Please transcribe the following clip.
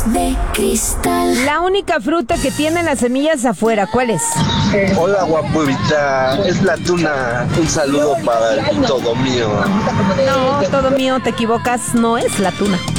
de cristal. La única fruta que tiene las semillas afuera, ¿cuál es? Hola, guapurita, es la tuna. Un saludo para el todo mío. No, todo mío, te equivocas, no es la tuna.